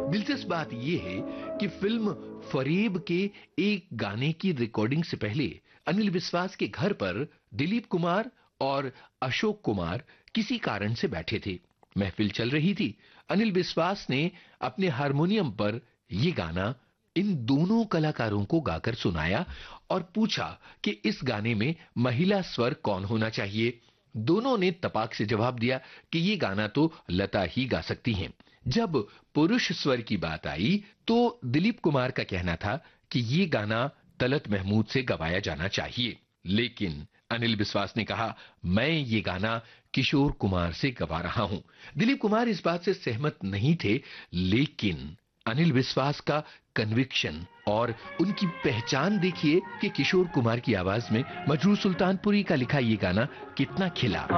दिलचस्प बात यह है कि फिल्म फरेब के एक गाने की रिकॉर्डिंग से पहले अनिल विश्वास के घर पर दिलीप कुमार और अशोक कुमार किसी कारण से बैठे थे। महफिल चल रही थी। अनिल विश्वास ने अपने हारमोनियम पर यह गाना इन दोनों कलाकारों को गाकर सुनाया और पूछा कि इस गाने में महिला स्वर कौन होना चाहिए। दोनों ने तपाक से जवाब दिया कि ये गाना तो लता ही गा सकती हैं। जब पुरुष स्वर की बात आई तो दिलीप कुमार का कहना था कि ये गाना तलत महमूद से गवाया जाना चाहिए, लेकिन अनिल विश्वास ने कहा, मैं ये गाना किशोर कुमार से गवा रहा हूं। दिलीप कुमार इस बात से सहमत नहीं थे, लेकिन अनिल विश्वास का कन्विक्शन और उनकी पहचान देखिए कि किशोर कुमार की आवाज में मजरूह सुल्तानपुरी का लिखा ये गाना कितना खिला।